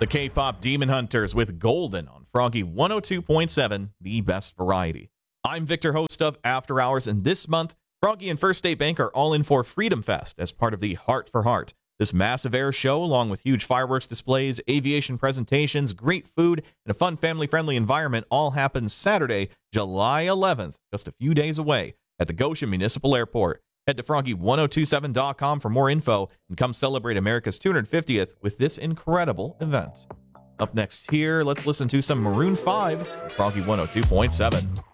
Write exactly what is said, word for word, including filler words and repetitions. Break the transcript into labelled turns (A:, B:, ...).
A: The K-pop Demon Hunters with Golden on Froggy one oh two point seven, the best variety. I'm Victor, host of After Hours, and this month, Froggy and First State Bank are all in for Freedom Fest as part of the Heart for Heart. This massive air show, along with huge fireworks displays, aviation presentations, great food, and a fun family-friendly environment, all happens Saturday, July eleventh, just a few days away, at the Goshen Municipal Airport. Head to froggy one oh two seven dot com for more info and come celebrate America's two hundred fiftieth with this incredible event. Up next here, let's listen to some Maroon five on Froggy one oh two point seven.